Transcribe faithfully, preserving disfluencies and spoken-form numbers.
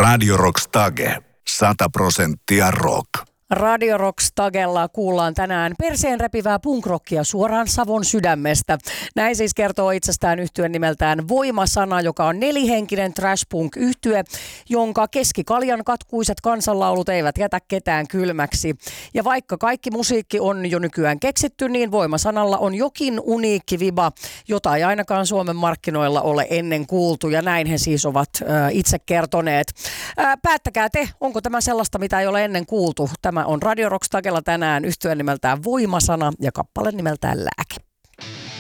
Radio Rock Stage. Sata prosenttia rock. Radio Rock Stagella kuullaan tänään perseen repivää punkrockia suoraan Savon sydämestä. Näin siis kertoo itsestään yhtyeen nimeltään Voimasana, joka on nelihenkinen trash punk yhtye, jonka keskikaljan katkuiset kansanlaulut eivät jätä ketään kylmäksi. Ja vaikka kaikki musiikki on jo nykyään keksitty, niin Voimasanalla on jokin uniikki viba, jota ei ainakaan Suomen markkinoilla ole ennen kuultu. Ja näin he siis ovat äh, itse kertoneet. Äh, päättäkää te, onko tämä sellaista, mitä ei ole ennen kuultu. Tämä on Radio Rock Stagella tänään yhtyeen nimeltään Voimasana ja kappale nimeltään Lääke.